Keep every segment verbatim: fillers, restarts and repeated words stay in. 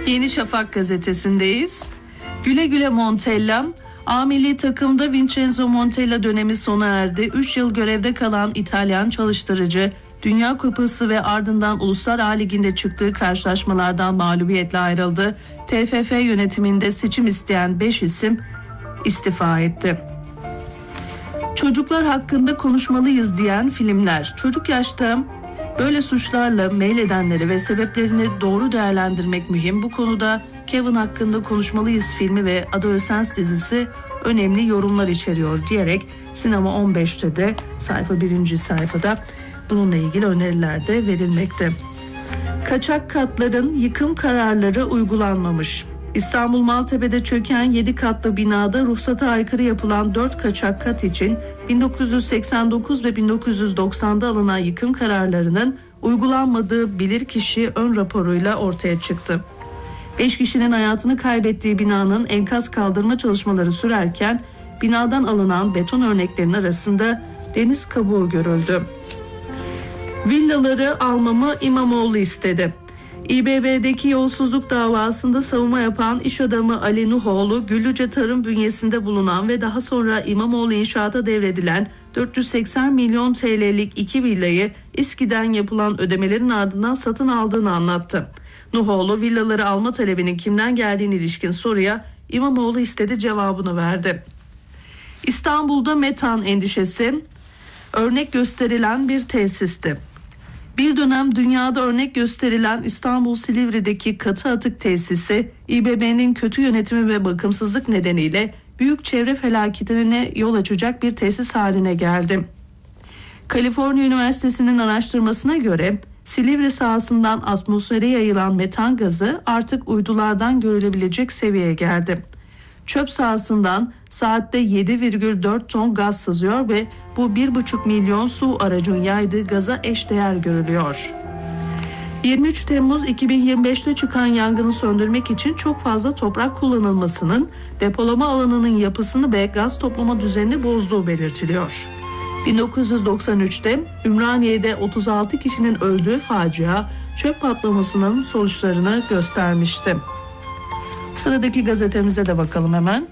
Yeni Şafak gazetesindeyiz. Güle güle Montella. A milli takımda Vincenzo Montella dönemi sona erdi. üç yıl görevde kalan İtalyan çalıştırıcı, Dünya Kupası ve ardından Uluslar A Ligi'nde çıktığı karşılaşmalardan mağlubiyetle ayrıldı. T F F yönetiminde seçim isteyen beş isim istifa etti. Çocuklar hakkında konuşmalıyız diyen filmler. Çocuk yaşta böyle suçlarla meyledenleri ve sebeplerini doğru değerlendirmek mühim. Bu konuda Kevin hakkında konuşmalıyız filmi ve Adolescence dizisi önemli yorumlar içeriyor diyerek Sinema on beşte de sayfa birinci sayfada bununla ilgili öneriler de verilmekte. Kaçak katların yıkım kararları uygulanmamış. İstanbul Maltepe'de çöken yedi katlı binada ruhsata aykırı yapılan dört kaçak kat için bin dokuz yüz seksen dokuz ve bin dokuz yüz doksanda alınan yıkım kararlarının uygulanmadığı bilirkişi ön raporuyla ortaya çıktı. beş kişinin hayatını kaybettiği binanın enkaz kaldırma çalışmaları sürerken binadan alınan beton örneklerinin arasında deniz kabuğu görüldü. Villaları almamı İmamoğlu istedi. İBB'deki yolsuzluk davasında savunma yapan iş adamı Ali Nuhoğlu, Güllüce Tarım bünyesinde bulunan ve daha sonra İmamoğlu İnşaat'a devredilen dört yüz seksen milyon T L'lik iki villayı İSKİ'den yapılan ödemelerin ardından satın aldığını anlattı. Nuhoğlu, villaları alma talebinin kimden geldiğine ilişkin soruya İmamoğlu istedi cevabını verdi. İstanbul'da metan endişesi örnek gösterilen bir tesisti. Bir dönem dünyada örnek gösterilen İstanbul Silivri'deki katı atık tesisi İ B B'nin kötü yönetimi ve bakımsızlık nedeniyle büyük çevre felaketine yol açacak bir tesis haline geldi. Kaliforniya Üniversitesi'nin araştırmasına göre Silivri sahasından atmosfere yayılan metan gazı artık uydulardan görülebilecek seviyeye geldi. Çöp sahasından saatte yedi virgül dört ton gaz sızıyor ve bu bir buçuk milyon su aracın yaydığı gaza eşdeğer görülüyor. yirmi üç Temmuz iki bin yirmi beşte çıkan yangını söndürmek için çok fazla toprak kullanılmasının depolama alanının yapısını ve gaz toplama düzenini bozduğu belirtiliyor. bin dokuz yüz doksan üçte Ümraniye'de otuz altı kişinin öldüğü facia çöp patlamasının sonuçlarını göstermişti. Sıradaki gazetemize de bakalım hemen.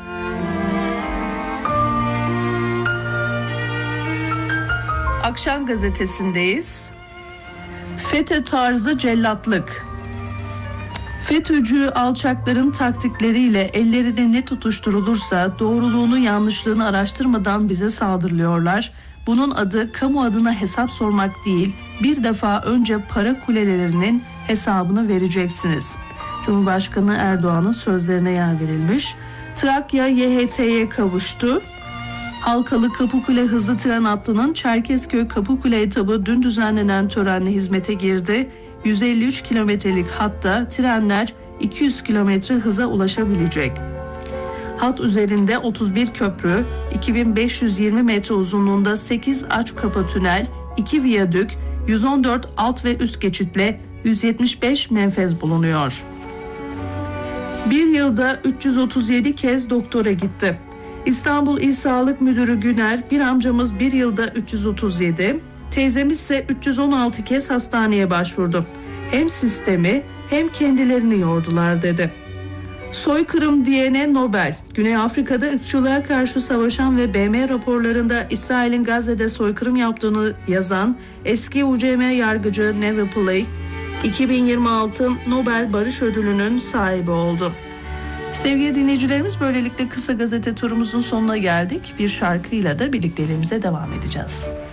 Akşam gazetesindeyiz. FETÖ tarzı cellatlık. FETÖ'cü alçakların taktikleriyle ellerinde ne tutuşturulursa doğruluğunu yanlışlığını araştırmadan bize saldırılıyorlar. Bunun adı kamu adına hesap sormak değil, bir defa önce para kulelerinin hesabını vereceksiniz. Cumhurbaşkanı Erdoğan'ın sözlerine yer verilmiş. Trakya Y H T'ye kavuştu. Halkalı Kapıkule hızlı tren hattının Çerkezköy Kapıkule etabı dün düzenlenen törenle hizmete girdi. yüz elli üç kilometrelik hatta trenler iki yüz kilometre hıza ulaşabilecek. Hat üzerinde otuz bir köprü, iki bin beş yüz yirmi metre uzunluğunda sekiz aç kapa tünel, iki viyadük, yüz on dört alt ve üst geçitle yüz yetmiş beş menfez bulunuyor. Bir yılda üç yüz otuz yedi kez doktora gitti. İstanbul İl Sağlık Müdürü Güner, bir amcamız bir yılda üç yüz otuz yedi, teyzemiz ise üç yüz on altı kez hastaneye başvurdu. Hem sistemi hem kendilerini yordular dedi. Soykırım diyene Nobel. Güney Afrika'da ırkçılığa karşı savaşan ve B M raporlarında İsrail'in Gazze'de soykırım yaptığını yazan eski U C M yargıcı Neville Pillay, iki bin yirmi altı Nobel Barış Ödülü'nün sahibi oldu. Sevgili dinleyicilerimiz, böylelikle kısa gazete turumuzun sonuna geldik. Bir şarkıyla da birlikteliğimize devam edeceğiz.